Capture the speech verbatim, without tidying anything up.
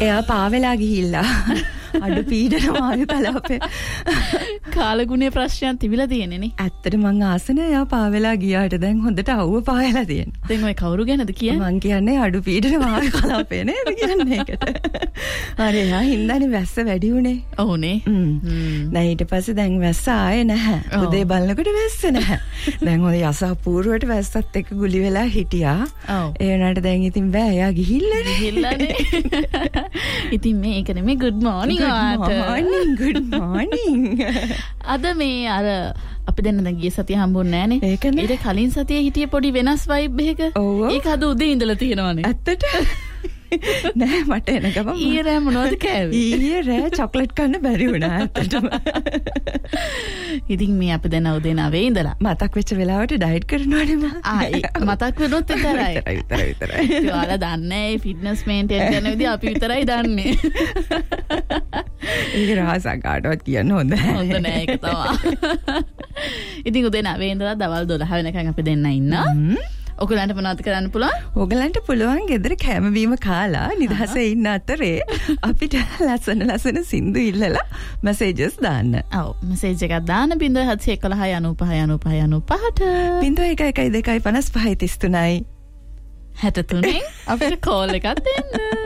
එයා පාවෙලා ගිහිල්ලා අඩු පීඩන වායු කලාපේ කාලගුණේ ප්‍රශ්නයක් තිබිලා තියෙන්නේ නේ. ඇත්තට මං ආසනේ එයා පාවෙලා ගියාට දැන් හොඳට අවුව පායලා තියෙනවා. දැන් ඔය කවුරු ගැනද කියන්නේ? මං කියන්නේ අඩු පීඩන වායු කලාපේ නේද කියන්නේ ඒකට. හරි එයා හින්දානේ වැස්ස වැඩි උනේ. ඔව්නේ. දැන් ඊට පස්සේ දැන් වැස්ස ආයේ නැහැ. උදේ බලනකොට වැස්ස නැහැ. දැන් ඔය යසපූර්වට වැස්සත් එක්ක ගුලි වෙලා හිටියා. ඒ වුණාට දැන් ඉතින් බෑ එයා ගිහිල්ලානේ. ගිහිල්ලානේ. ඉතින් මේක නෙමෙයි good morning. Good morning, good morning. අද මේ අර අපි දෙන්න දැන් ගිය සතිය හම්බුන්නේ නැහනේ. ඒකනේ. ඊට කලින් සතියේ හිටිය පොඩි වෙනස් vibe එකක. ඒක අද උදේ ඉඳලා තියෙනවානේ. ඇත්තට නෑ මට එන ගමන් ඊයේ රෑ මොනවද කෑවේ? ඊයේ රෑ චොක්ලට් කන්න බැරි වුණා ඇත්තටම. ඉතින් මේ අපි දැන් උදේ නවයේ ඉඳලා මතක් වෙච්ච වෙලාවට ඩයට් කරනවානේ මම. ආ මතක් වෙනොත් විතරයි. විතරයි විතරයි විතරයි. ඔයාලා දන්නේ මේ ෆිට්නස් මේන්ටේන් කරන විදිහ අපි විතරයි දන්නේ. ඒක රහසක් කාටවත් කියන්න හොඳ නැහැ. හොඳ නෑ ඒක තමයි. ඉතින් උදේ නවයේ ඉඳලා දවල් දොළහ වෙනකන් අපි දෙන්න ඉන්නවා. ඔයගලන්ට මොනවද කරන්න පුළුවන්? ඔයගලන්ට පුළුවන් ගෙදර කැම බීම කාලා නිදහසේ ඉන්න අතරේ අපිට ලස්සන ලස්සන සින්දු ඉල්ලලා මැසේජස් දාන්න. ඔව් මැසේජ් එකක් දාන්න ज़ीरो सात एक एक नौ पाँच नौ पाँच नौ पाँच ज़ीरो एक एक दो पाँच पाँच तीन तीन හැට තුනෙන් අපිට කෝල් එකක් දෙන්න.